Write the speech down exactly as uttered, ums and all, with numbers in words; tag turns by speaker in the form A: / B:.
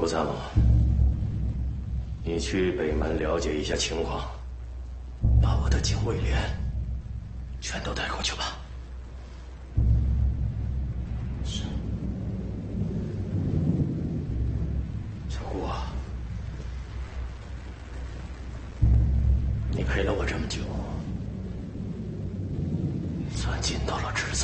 A: 参谋，你去北门了解一下情况，把我的警卫连全都带过去吧。是。小顾啊，你陪了我这么久，算尽到了职责。